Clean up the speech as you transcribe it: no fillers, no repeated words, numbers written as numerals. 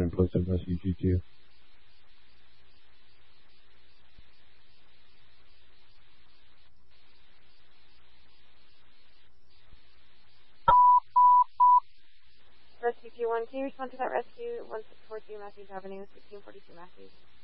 10 posted Rescue G2. Rescue G1, can you respond to that rescue? 1642 Matthews Avenue, 1642 Matthews.